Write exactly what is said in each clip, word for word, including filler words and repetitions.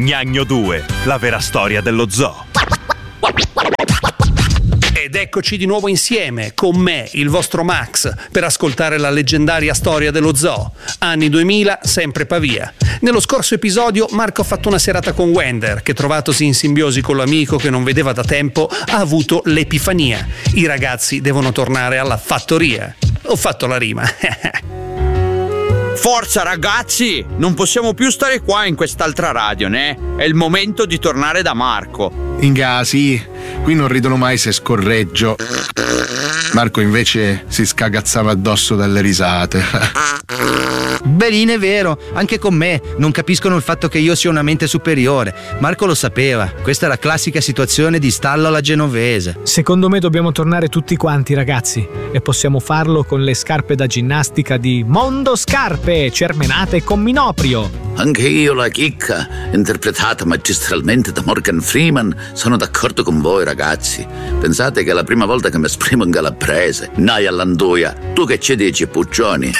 Gnagno due, la vera storia dello zoo. Ed eccoci di nuovo insieme, con me, il vostro Max, per ascoltare la leggendaria storia dello zoo. Anni duemila, sempre Pavia. Nello scorso episodio Marco ha fatto una serata con Wender, che trovatosi in simbiosi con l'amico che non vedeva da tempo, ha avuto l'epifania. I ragazzi devono tornare alla fattoria. Ho fatto la rima. Forza ragazzi, non possiamo più stare qua in quest'altra radio, né? È il momento di tornare da Marco. Inga, sì, qui non ridono mai se scorreggio. Marco invece si scagazzava addosso dalle risate. Benine, è vero, anche con me non capiscono il fatto che io sia una mente superiore. Marco lo sapeva, questa è la classica situazione di stallo alla genovese. Secondo me dobbiamo tornare tutti quanti, ragazzi, e possiamo farlo con le scarpe da ginnastica di Mondo Scarpe, cermenate con Minoprio. Anche io, la chicca, interpretata magistralmente da Morgan Freeman, sono d'accordo con voi ragazzi. Pensate che è la prima volta che mi esprimo in calabrese. Nai all'anduia, tu che ci dici, puccioni?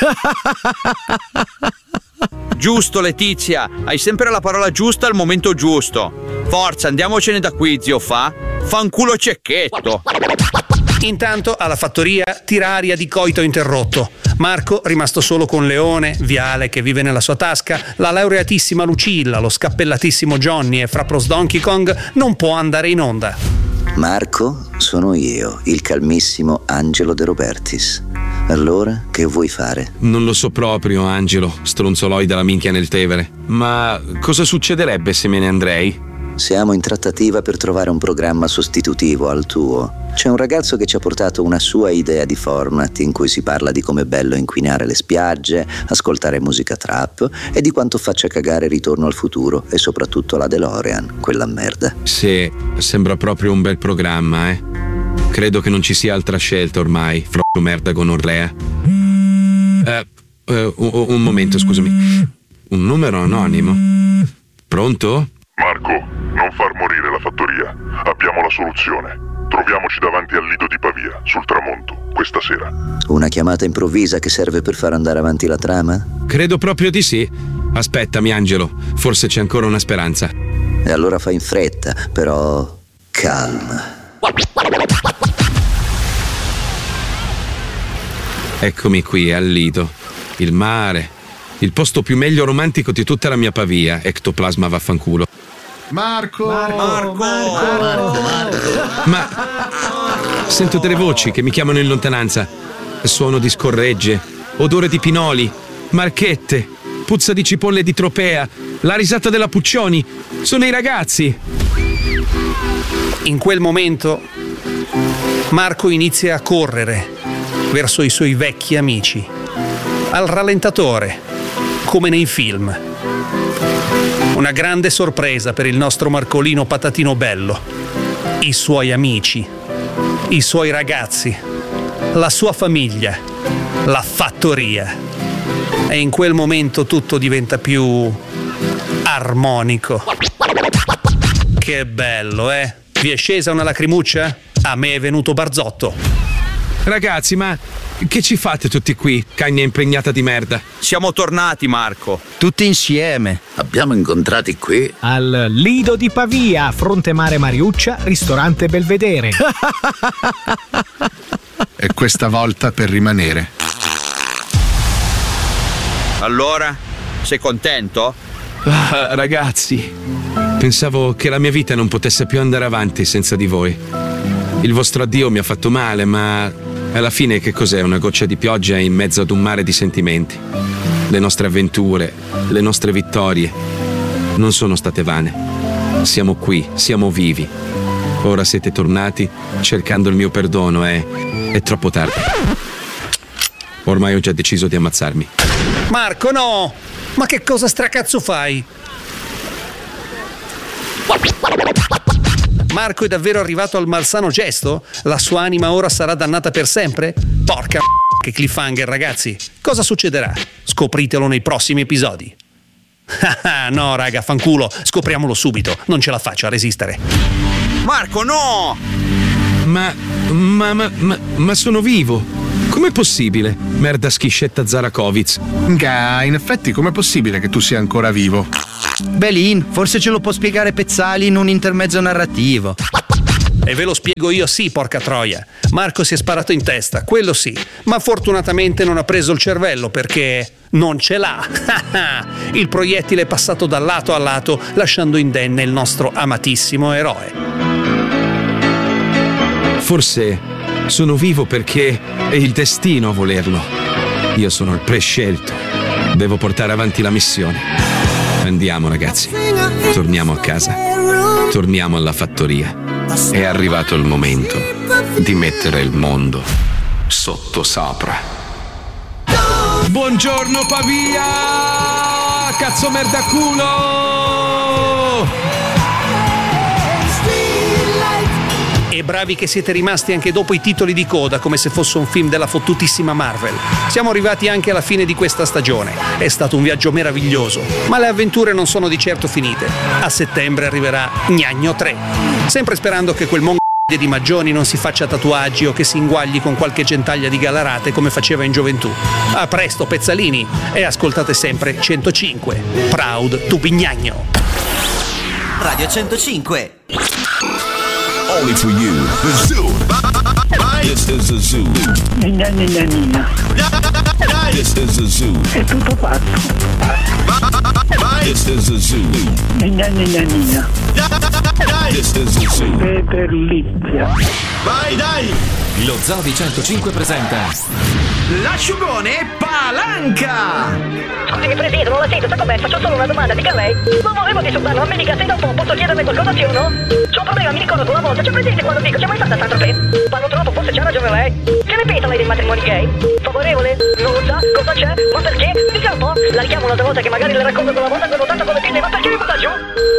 Giusto Letizia, hai sempre la parola giusta al momento giusto. Forza, andiamocene da qui, zio Fa. Fanculo cecchetto. Intanto alla fattoria tira aria di coito interrotto. Marco, rimasto solo con Leone, Viale che vive nella sua tasca, la laureatissima Lucilla, lo scappellatissimo Johnny e Frapros Donkey Kong, non può andare in onda. Marco, sono io, il calmissimo Angelo De Robertis. Allora, che vuoi fare? Non lo so proprio, Angelo, stronzoloi della minchia nel Tevere. Ma cosa succederebbe se me ne andrei? Siamo in trattativa per trovare un programma sostitutivo al tuo. C'è un ragazzo che ci ha portato una sua idea di format in cui si parla di come è bello inquinare le spiagge, ascoltare musica trap e di quanto faccia cagare Ritorno al futuro e soprattutto la DeLorean, quella merda. Sì, sembra proprio un bel programma, eh. Credo che non ci sia altra scelta ormai, fro merda con Orlea. Eh, eh, un, un momento, scusami. Un numero anonimo. Pronto? Marco, non far morire la fattoria. Abbiamo la soluzione. Troviamoci davanti al lido di Pavia, sul tramonto, questa sera. Una chiamata improvvisa che serve per far andare avanti la trama? Credo proprio di sì. Aspettami, Angelo, forse c'è ancora una speranza. E allora fai in fretta, però calma. Eccomi qui, al lido. Il mare. Il posto più meglio romantico di tutta la mia Pavia. Ectoplasma vaffanculo. Marco! Marco! Marco! Marco! Marco! Ma sento delle voci che mi chiamano in lontananza. Suono di scorregge, odore di pinoli, marchette, puzza di cipolle di Tropea, la risata della Puccioni. Sono i ragazzi. In quel momento Marco inizia a correre verso i suoi vecchi amici, al rallentatore, come nei film. Una grande sorpresa per il nostro Marcolino Patatino Bello. I suoi amici, i suoi ragazzi, la sua famiglia, la fattoria. E in quel momento tutto diventa più armonico. Che bello, eh? Vi è scesa una lacrimuccia? A me è venuto Barzotto. Ragazzi, ma che ci fate tutti qui, cagna impregnata di merda? Siamo tornati, Marco. Tutti insieme. Abbiamo incontrati qui al Lido di Pavia, fronte mare Mariuccia, ristorante Belvedere. E questa volta per rimanere. Allora, sei contento? Ah, ragazzi, pensavo che la mia vita non potesse più andare avanti senza di voi. Il vostro addio mi ha fatto male, ma alla fine che cos'è una goccia di pioggia in mezzo ad un mare di sentimenti? Le nostre avventure, le nostre vittorie non sono state vane. Siamo qui, siamo vivi. Ora siete tornati cercando il mio perdono e è troppo tardi. Ormai ho già deciso di ammazzarmi. Marco, no! Ma che cosa stracazzo fai? Marco è davvero arrivato al malsano gesto? La sua anima ora sarà dannata per sempre? Porca m***a, che cliffhanger, ragazzi! Cosa succederà? Scopritelo nei prossimi episodi. No, raga, fanculo, scopriamolo subito. Non ce la faccio a resistere. Marco, no! Ma, ma, ma, ma, ma sono vivo. Come Com'è possibile? Merda schiscetta Zarakovic. Nga, in effetti com'è possibile che tu sia ancora vivo? Belin, forse ce lo può spiegare Pezzali in un intermezzo narrativo. E ve lo spiego io, sì, porca troia. Marco si è sparato in testa, quello sì, ma fortunatamente non ha preso il cervello perché non ce l'ha. Il proiettile è passato da lato a lato, lasciando indenne il nostro amatissimo eroe. Forse sono vivo perché è il destino a volerlo. Io sono il prescelto. Devo portare avanti la missione. Andiamo, ragazzi. Torniamo a casa. Torniamo alla fattoria. È arrivato il momento di mettere il mondo sotto sopra. Buongiorno Pavia! Cazzo merda culo! E bravi che siete rimasti anche dopo i titoli di coda, come se fosse un film della fottutissima Marvel. Siamo arrivati anche alla fine di questa stagione. È stato un viaggio meraviglioso, ma le avventure non sono di certo finite. A settembre arriverà Gnagno tre. Sempre sperando che quel mongo di Maggioni non si faccia tatuaggi o che si inguagli con qualche gentaglia di galarate come faceva in gioventù. A presto, pezzalini, e ascoltate sempre centocinque. Proud to be Gnagno. Radio centocinque. Only for you, the zoo. This is the zoo. Nina, nina, nina. This is the zoo. È tutto fatto. This is the zoo. Nina, nina, nina. This is the zoo. Peterlizia. Vai, dai! Lo Zoo di centocinque presenta L'asciugone Palanca! Scusami Presidente, non la sento, sta com'è? Faccio solo una domanda, dica lei. Non volevo disturbarlo, ma mi dica se dopo posso chiederle qualcosa, sì o no? C'ho un problema, mi ricordo una volta, c'è presente quando dico, c'è mai stata tanto per? Parlo troppo, forse c'ha ragione lei. Che ne pensa lei dei matrimoni gay? Favorevole? Non lo sa? Cosa c'è? Ma perché? Dica un po'. La richiamo un'altra volta che magari le racconto quella volta quando tanto come pinne, ma perché mi butta giù?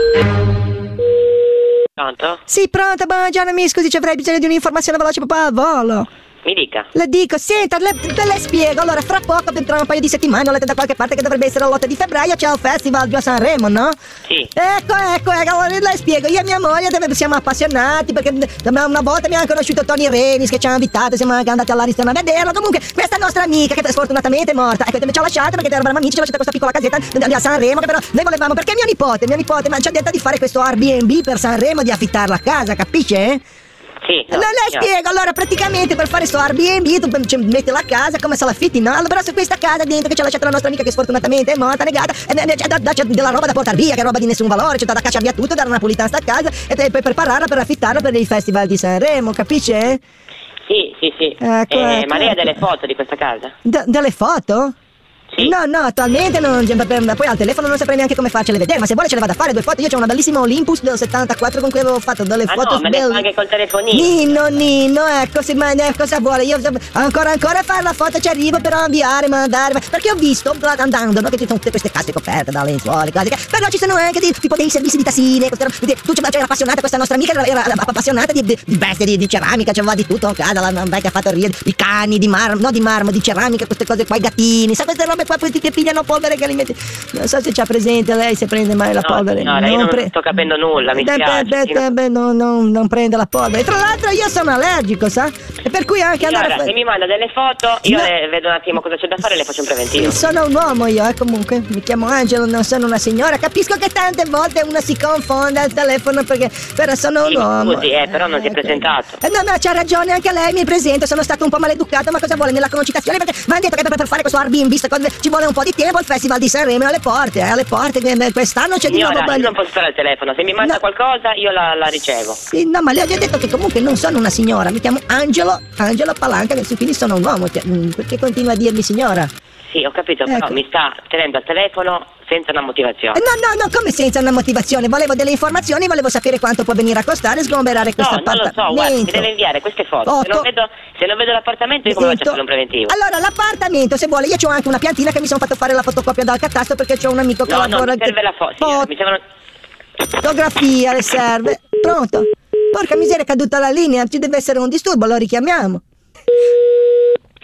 Pronto? Sì, pronto, buongiorno, mi scusi, ci avrei bisogno di un'informazione veloce proprio al volo. Mi dica. Le dico, senta, le, te le spiego. Allora, fra poco, tra un paio di settimane, ho letto da qualche parte che dovrebbe essere l'otto di febbraio, c'è il festival di Sanremo, no? Sì. Ecco, ecco, ecco, allora le spiego. Io e mia moglie siamo appassionati, perché una volta mi hanno conosciuto Tony Renis, che ci ha invitato, siamo anche andati all'Ariston a vederlo. Comunque, questa nostra amica, che sfortunatamente è morta, ecco, ci ha lasciato perché eravamo amici, ci ha lasciato questa piccola casetta a Sanremo, che però noi volevamo, perché mio nipote, mio nipote, ma ci ha detto di fare questo Airbnb per Sanremo, di affittarla a casa, capisce? Sì, no, le, le spiego, allora praticamente per fare sto Airbnb tu metti la casa come se l'affitti, no? Allora su questa casa dentro che ci ha lasciato la nostra amica che sfortunatamente è morta, negata, e c'è, da, da, c'è della roba da portare via, che è roba di nessun valore, c'è da, da cacciare via tutto, dare una pulita a sta casa e per prepararla per affittarla per il festival di Sanremo, capisce? Sì, sì, sì. Ecco, eh, ecco, ma lei ha ecco. delle foto di questa casa? D- delle foto? Sì. No, no, attualmente non, poi al telefono non saprei neanche come farcele vedere, ma se vuole ce le vado a fare due foto. Io c'ho una bellissima Olympus del settantaquattro con cui avevo fatto delle ah foto no, me le belle. fa anche col telefonino. Nino, Nino, ecco, se, ma, eh, cosa vuole? Io ancora, ancora a fare la foto ci arrivo, però inviare, mandare, perché ho visto andando, no, che ci sono tutte queste case coperte da lenzuola, cose che, però ci sono anche dei, tipo dei servizi di tassine, tu c'era appassionata, questa nostra amica era, era appassionata di, di, di bestie, di, di ceramica, c'aveva di tutto a casa, la vecchia ha fatto ridere, i cani di marmo, no di marmo, di ceramica, queste cose qua, i gattini, sa queste robe qua che pigliano polvere che li metti. Non so se c'ha presente lei se prende mai la no, polvere. Signora, io non pre- sto capendo nulla, mi beh, spiace. Beh, beh, beh, no, no, non prende la polvere. Tra l'altro io sono allergico, sa? E per cui anche signora, andare a se mi manda delle foto, io no. le vedo un attimo cosa c'è da fare e le faccio un preventivo. Sono un uomo io, eh, comunque. Mi chiamo Angelo, non sono una signora. Capisco che tante volte una si confonde al telefono perché però sono sì, un uomo. Scusi, eh, però non si è presentato. Eh, no, no, c'ha ragione, anche lei mi presento, sono stato un po' maleducato, ma cosa vuole nella concitazione? Perché mi hanno detto che per, per fare questo Airbnb ci vuole un po' di tempo, il festival di Sanremo alle porte, eh, alle porte, quest'anno c'è signora, di nuovo. Io non posso stare al telefono, se mi manda no. qualcosa io la, la ricevo. Sì, no, ma le ho già detto che comunque non sono una signora, mi chiamo Angelo, Angelo Palanca, quindi sono un uomo, perché continua a dirmi signora? Sì, ho capito, però ecco. Mi sta tenendo al telefono senza una motivazione. No, no, no, come senza una motivazione? Volevo delle informazioni, volevo sapere quanto può venire a costare e sgomberare questo no, appartamento. No, non lo so, guarda, mi deve inviare queste foto. Se non, vedo, se non vedo l'appartamento io come faccio a fare un preventivo? Allora, l'appartamento, se vuole, io c'ho anche una piantina che mi sono fatto fare la fotocopia dal catasto perché c'ho un amico che no, lavora... No, non mi serve la foto, signora, mi servono... Fotografia le serve. Pronto? Porca miseria, è caduta la linea, ci deve essere un disturbo, lo richiamiamo.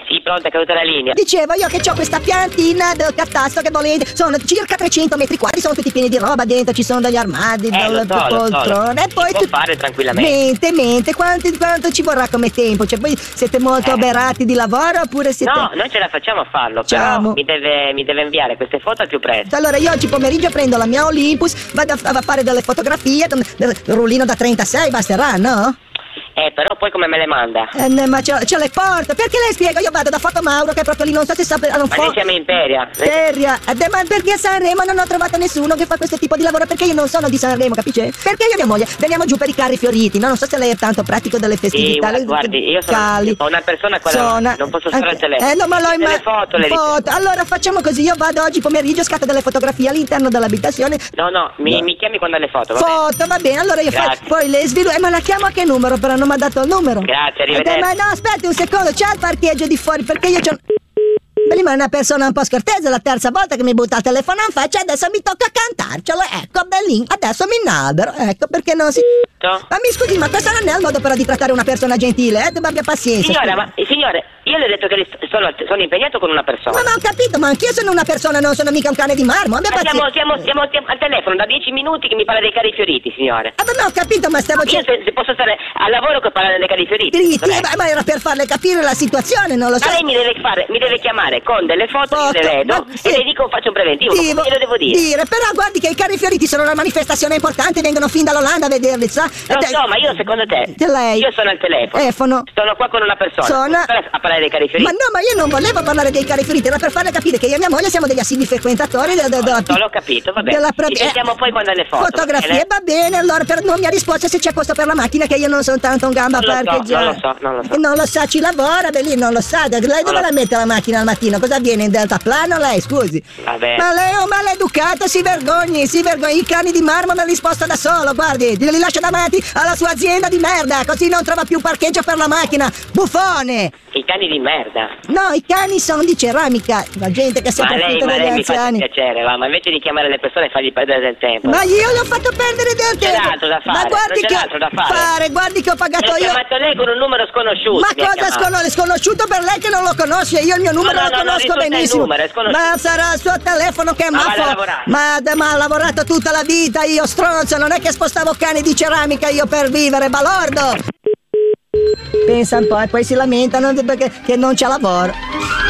Sì, pronta, è caduta la linea. Dicevo io che ho questa piantina del catasto che volete. Sono circa trecento metri quadri, sono tutti pieni di roba dentro, ci sono degli armadi, Eh, delle lo so, lo so, poltrone. lo- E poi si può tu- fare tranquillamente. Mente, mente, quanto, quanto ci vorrà come tempo? Cioè, voi siete molto Eh. oberati di lavoro oppure siete. No, noi ce la facciamo a farlo, Facciamo. però mi deve, mi deve inviare queste foto al più presto. Allora io oggi pomeriggio prendo la mia Olympus, vado a, a fare delle fotografie, del rullino da trentasei basterà, no? Eh, però poi come me le manda? Eh, ne- ma ce, ce le porto, perché lei spiega, io vado da Foto Mauro che è proprio lì, non so se sa, non Ma fo- noi siamo in Imperia. Seria, eh, ma perché a Sanremo non ho trovato nessuno che fa questo tipo di lavoro, perché io non sono di Sanremo, capisce? Perché io e mia moglie veniamo giù per i carri fioriti, no? Non so se lei è tanto pratico delle Sì, festività. guarda, le- guardi, io sono Cali. ho una persona qua Sono- davanti, non posso stare eh, al telefono. Eh no, ma l'ho Delle imma- foto, le foto. Allora facciamo così, io vado oggi pomeriggio, scatto delle fotografie all'interno dell'abitazione. No, no, mi, No. mi chiami quando hai le foto, va bene? Foto, va bene, allora io fa- Grazie. poi le sviluppo. Eh, ma la chiamo a che numero? Però non mi ha dato il numero. Grazie, Eh, arrivederci. ma no, aspetti un secondo, c'è il parcheggio di fuori, perché io c'ho. Beh, ma è una persona un po' scortese, è la terza volta che mi butta il telefono in faccia, adesso mi tocca cantarcelo, ecco, bellin, adesso mi innalbero, ecco, perché non si. Ma mi scusi, ma questo non è il modo però di trattare una persona gentile, eh? Abbia pazienza. Signora, scusi. ma eh, signore, io le ho detto che le st- sono, sono impegnato con una persona. Ma, ma ho capito, ma anch'io sono una persona, non sono mica un cane di marmo, abbia Ma pazienza. stiamo, stiamo, stiamo, stiamo al telefono da dieci minuti che mi parla dei cari fioriti, signore. Ah, ma no, ho capito, ma stavo Io se, se posso stare al lavoro che parla dei cari fioriti. Dritti, non è- ma, ma era per farle capire la situazione, non lo so. Ma lei mi deve fare, mi deve chiamare con delle foto, io le vedo ma sì. e le dico faccio un preventivo, ma Divo- come glielo devo dire? dire, però guardi che i carri fioriti sono una manifestazione importante, vengono fin dall'Olanda a vederli, sa? Lo Eh, so, ma io secondo te, Che lei? io sono al telefono, Telefono. sono qua con una persona, Sono- posso stare a parlare dei cari fioriti? Ma no, ma io non volevo parlare dei carri fioriti, era per farle capire che io e mia moglie siamo degli assidui frequentatori de- de- della Non l'ho capito, va bene. della Ci propria- sentiamo poi quando hai le foto. fotografie, va bene? va bene, allora per, non mi ha risposto se c'è costo per la macchina, che io non sono tanto un gamba a Non lo so, parcheggiare. non lo so, non lo so. E non lo sa, ci lavora, beh lì non lo sa. Lei dove lo la so. mette la macchina al mattino? Cosa avviene in deltaplano lei, scusi? Va bene. Ma lei è un maleducato, si vergogni, si vergogni. I cani di marmo me li sposta da solo, guardi, li lascia davanti alla sua azienda di merda, così non trova più parcheggio per la macchina. Buffone! I cani di merda. No, i cani sono di ceramica, la gente che si Ma lei, approfitta ma degli lei mi fa anziani. piacere, va, ma invece di chiamare le persone e fargli perdere del tempo. Ma io gli ho fatto perdere del C'è tempo. altro da fare, Ma guardi non c'è che altro da fare. guardi che ho pagato Mi ha io. chiamato lei con un numero sconosciuto. Ma mi ha cosa chiamato. sconosciuto? Sconosciuto per lei che non lo conosce, io il mio numero no, lo no, no, conosco risulta il benissimo. numero, è sconosciuto. Ma sarà il suo telefono che Ma m'ha vada a fo- lavorare. ma, ma ha lavorato tutta la vita, io stronzo, non è che spostavo cani di ceramica io per vivere, balordo. Pensa un po' e poi si lamentano perché che non c'è lavoro.